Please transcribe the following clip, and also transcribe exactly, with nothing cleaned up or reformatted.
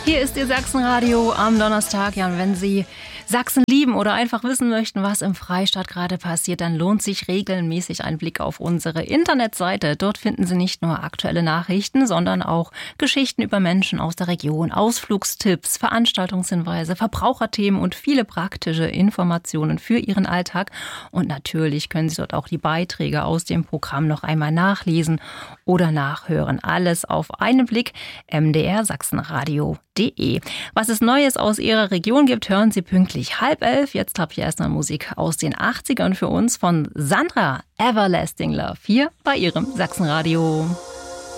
Hier ist Ihr Sachsenradio am Donnerstag. Ja, und wenn Sie Sachsen lieben oder einfach wissen möchten, was im Freistaat gerade passiert, dann lohnt sich regelmäßig ein Blick auf unsere Internetseite. Dort finden Sie nicht nur aktuelle Nachrichten, sondern auch Geschichten über Menschen aus der Region, Ausflugstipps, Veranstaltungshinweise, Verbraucherthemen und viele praktische Informationen für Ihren Alltag. Und natürlich können Sie dort auch die Beiträge aus dem Programm noch einmal nachlesen oder nachhören. Alles auf einen Blick, m d r sachsenradio punkt de. Was es Neues aus Ihrer Region gibt, hören Sie pünktlich halb elf. Jetzt habe ich erstmal Musik aus den achtzigern für uns von Sandra, Everlasting Love, hier bei Ihrem Sachsenradio.